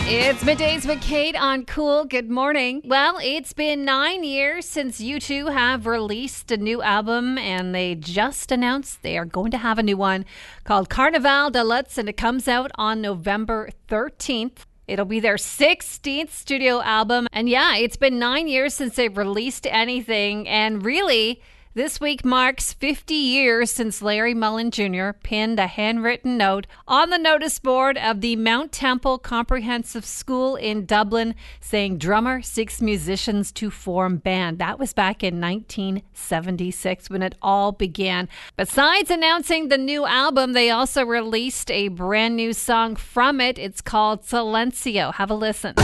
It's Middays with Kate on Cool. Good morning. Well, it's been 9 years since U2 have released a new album, and they just announced they are going to have a new one called Carnaval de Luxe, and it comes out on November 13th. It'll be their 16th studio album. And yeah, it's been 9 years since they've released anything, and really, this week marks 50 years since Larry Mullen Jr. pinned a handwritten note on the notice board of the Mount Temple Comprehensive School in Dublin saying drummer seeks musicians to form band. That was back in 1976 when it all began. Besides announcing the new album, they also released a brand new song from it. It's called Silencio. Have a listen.